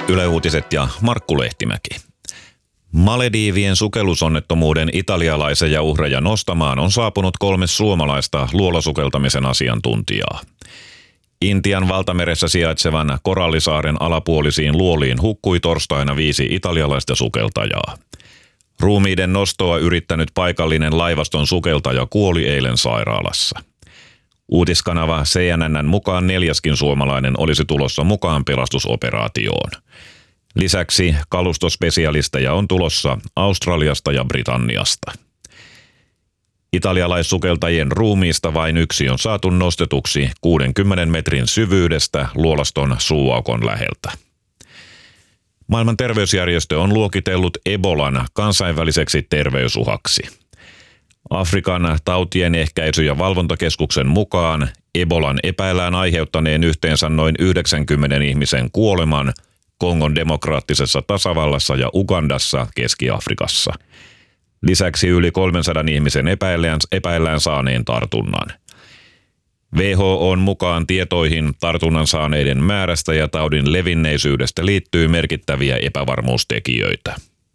Yle Uutiset ja Markku Lehtimäki. Malediivien sukellusonnettomuuden italialaisia uhreja nostamaan on saapunut 3 suomalaista luolasukeltamisen asiantuntijaa. Intian valtameressä sijaitsevan Korallisaaren alapuolisiin luoliin hukkui torstaina 5 italialaista sukeltajaa. Ruumiiden nostoa yrittänyt paikallinen laivaston sukeltaja kuoli eilen sairaalassa. Uutiskanava CNN:n mukaan 4. suomalainen olisi tulossa mukaan pelastusoperaatioon. Lisäksi kalustospesialisteja on tulossa Australiasta ja Britanniasta. Italialaissukeltajien ruumiista vain 1 on saatu nostetuksi 60 metrin syvyydestä luolaston suuaukon läheltä. Maailman terveysjärjestö on luokitellut Ebolan kansainväliseksi terveysuhaksi. Afrikan tautien ehkäisy- ja valvontakeskuksen mukaan Ebolan epäillään aiheuttaneen yhteensä noin 90 ihmisen kuoleman Kongon demokraattisessa tasavallassa ja Ugandassa Keski-Afrikassa. Lisäksi yli 300 ihmisen epäillään saaneen tartunnan. WHO:n mukaan tietoihin tartunnan saaneiden määrästä ja taudin levinneisyydestä liittyy merkittäviä epävarmuustekijöitä.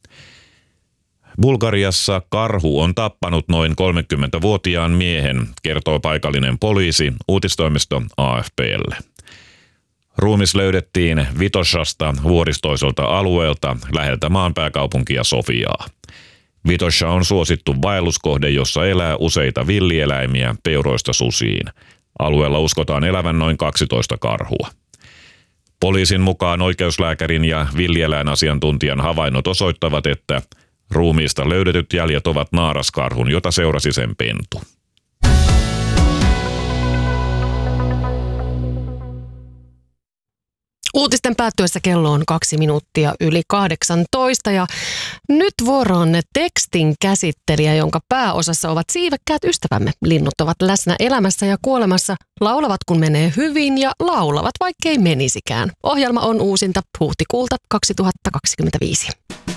Bulgariassa karhu on tappanut noin 30-vuotiaan miehen, kertoo paikallinen poliisi uutistoimisto AFP:lle. Ruumis löydettiin Vitošasta vuoristoiselta alueelta läheltä maan pääkaupunkia Sofiaa. Vitoša on suosittu vaelluskohde, jossa elää useita villieläimiä peuroista susiin. Alueella uskotaan elävän noin 12 karhua. Poliisin mukaan oikeuslääkärin ja villieläinasiantuntijan havainnot osoittavat, että ruumiista löydetyt jäljet ovat naaraskarhun, jota seurasi sen pentu. Uutisten päättyessä kello on 2 minuuttia yli 18 ja nyt vuoroon tekstin käsittelijä, jonka pääosassa ovat siivekkäät ystävämme. Linnut ovat läsnä elämässä ja kuolemassa, laulavat kun menee hyvin ja laulavat vaikkei menisikään. Ohjelma on uusinta huhtikuulta 2025.